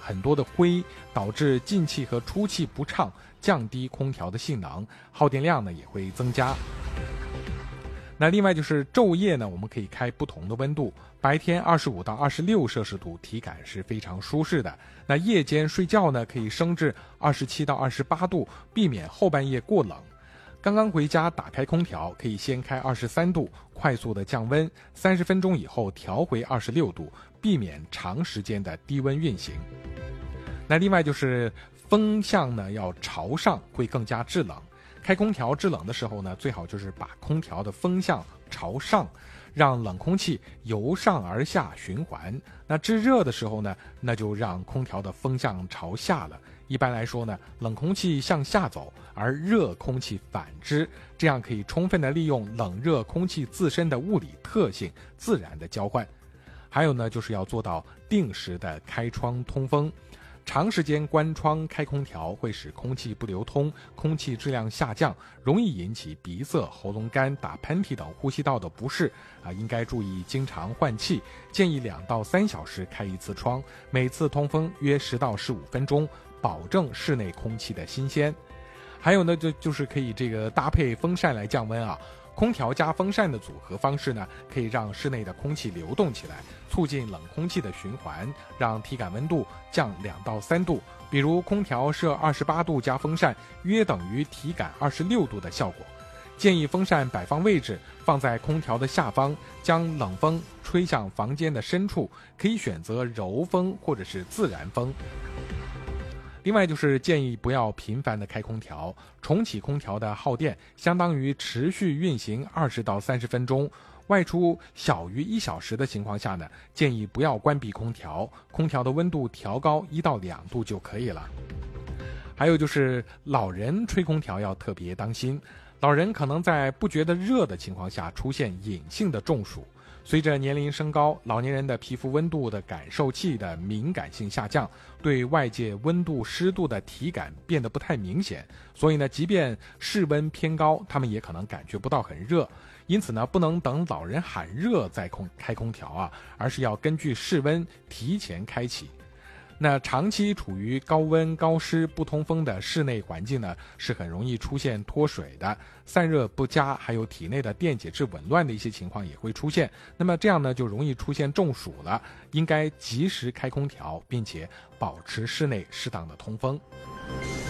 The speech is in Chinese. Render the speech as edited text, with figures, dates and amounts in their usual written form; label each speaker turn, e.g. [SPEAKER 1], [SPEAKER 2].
[SPEAKER 1] 很多的灰，导致进气和出气不畅，降低空调的性能，耗电量呢也会增加。那另外就是昼夜呢，我们可以开不同的温度，白天25到26摄氏度，体感是非常舒适的。那夜间睡觉呢，可以升至27到28度，避免后半夜过冷。刚刚回家打开空调，可以先开23度，快速的降温，30分钟以后调回26度，避免长时间的低温运行。那另外就是风向呢要朝上，会更加制冷。开空调制冷的时候呢，最好就是把空调的风向朝上，让冷空气由上而下循环。那制热的时候呢，那就让空调的风向朝下了。一般来说呢，冷空气向下走，而热空气反之，这样可以充分的利用冷热空气自身的物理特性自然的交换。还有呢，就是要做到定时的开窗通风。长时间关窗开空调会使空气不流通，空气质量下降，容易引起鼻塞、喉咙干、打喷嚏等呼吸道的不适应该注意经常换气，建议2到3小时开一次窗，每次通风约10到15分钟，保证室内空气的新鲜。还有呢，就是可以搭配风扇来降温空调加风扇的组合方式呢，可以让室内的空气流动起来，促进冷空气的循环，让体感温度降2到3度。比如空调设28度加风扇，约等于体感26度的效果。建议风扇摆放位置放在空调的下方，将冷风吹向房间的深处，可以选择柔风或者是自然风。另外就是建议不要频繁的开空调，重启空调的耗电相当于持续运行20到30分钟，外出小于1小时的情况下呢，建议不要关闭空调，空调的温度调高1到2度就可以了。还有就是老人吹空调要特别当心，老人可能在不觉得热的情况下出现隐性的中暑。随着年龄升高，老年人的皮肤温度的感受器的敏感性下降，对外界温度湿度的体感变得不太明显，所以呢，即便室温偏高，他们也可能感觉不到很热。因此呢，不能等老人喊热再开空调而是要根据室温提前开启。那长期处于高温高湿不通风的室内环境呢，是很容易出现脱水的，散热不佳，还有体内的电解质紊乱的一些情况也会出现。那么这样呢，就容易出现中暑了，应该及时开空调，并且保持室内适当的通风。